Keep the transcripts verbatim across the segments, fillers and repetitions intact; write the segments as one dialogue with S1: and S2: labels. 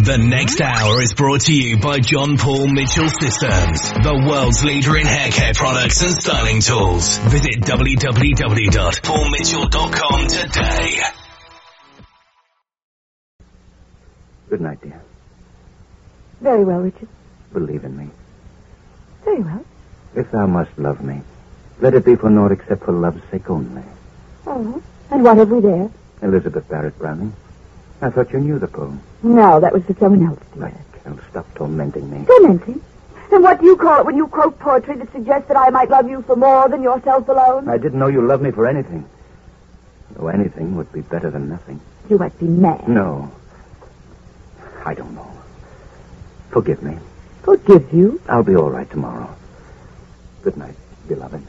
S1: The next hour is brought to you by John Paul Mitchell Systems, the world's leader in hair care products and styling tools. Visit w w w dot paul mitchell dot com today.
S2: Good night, dear.
S3: Very well, Richard.
S2: Believe in me.
S3: Very well.
S2: If thou must love me, let it be for naught except for love's sake only.
S3: Oh, and what have we there?
S2: Elizabeth Barrett Browning. I thought you knew the poem.
S3: No, that was for someone else, dear.
S2: Raquel, stop tormenting me.
S3: Tormenting? And what do you call it when you quote poetry that suggests that I might love you for more than yourself alone?
S2: I didn't know you loved me for anything. Though anything would be better than nothing.
S3: You must be mad.
S2: No. I don't know. Forgive me.
S3: Forgive you?
S2: I'll be all right tomorrow. Good night, beloved.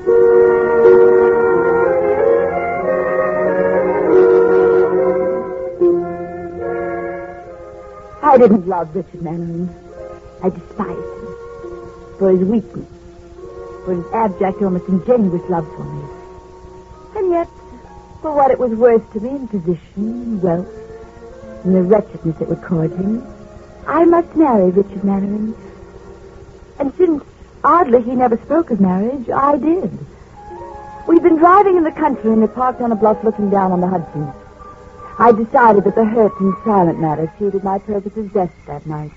S3: I didn't love Richard Mannering. I despised him for his weakness, for his abject, almost ingenuous love for me. And yet, for what it was worth to me in position, wealth, and the wretchedness that would cause him, I must marry Richard Mannering. And since, oddly, he never spoke of marriage, I did. We'd been driving in the country and had parked on a bluff looking down on the Hudson. I decided that the hurt and silent matter suited my purposes best that night.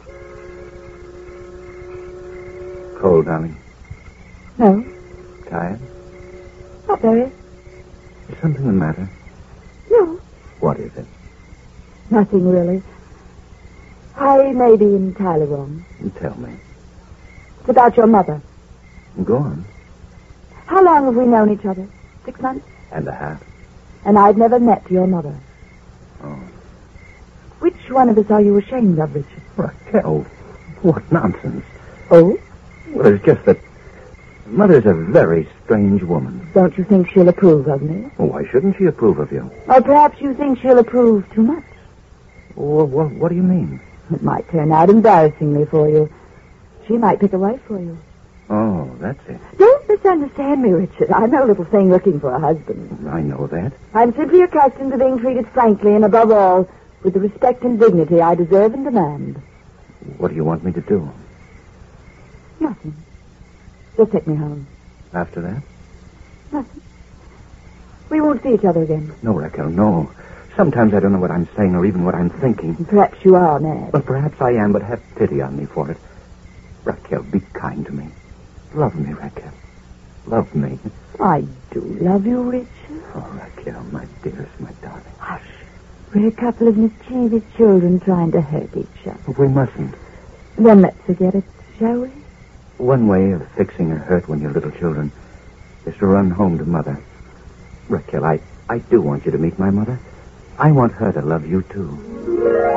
S2: Cold, darling?
S3: No.
S2: Tired?
S3: Not very.
S2: Is something the matter?
S3: No.
S2: What is it?
S3: Nothing, really. I may be entirely wrong.
S2: Tell me.
S3: It's about your mother.
S2: Go on.
S3: How long have we known each other? Six months?
S2: And a half.
S3: And I've never met your mother.
S2: Oh.
S3: Which one of us are you ashamed of, Richard?
S2: Raquel, what nonsense.
S3: Oh?
S2: Well, it's just that Mother's a very strange woman.
S3: Don't you think she'll approve of me?
S2: Well, why shouldn't she approve of you?
S3: Or perhaps you think she'll approve too much.
S2: Well, what, what do you mean?
S3: It might turn out embarrassingly for you. She might pick a wife for you.
S2: Oh, that's it.
S3: Don't misunderstand me, Richard. I'm no little thing looking for a husband.
S2: I know that.
S3: I'm simply accustomed to being treated frankly and, above all, with the respect and dignity I deserve and demand.
S2: What do you want me to do?
S3: Nothing. Just take me home.
S2: After that?
S3: Nothing. We won't see each other again.
S2: No, Raquel, no. Sometimes I don't know what I'm saying or even what I'm thinking.
S3: Perhaps you are mad.
S2: Well, perhaps I am, but have pity on me for it. Raquel, be kind to me. Love me, Raquel. Love me.
S3: I do love you, Richard.
S2: Oh, Raquel, my dearest, my darling.
S3: Hush. We're a couple of mischievous children trying to hurt each other.
S2: We mustn't.
S3: Then let's forget it, shall we?
S2: One way of fixing a hurt when you're little children is to run home to Mother. Raquel, I, I do want you to meet my mother. I want her to love you, too.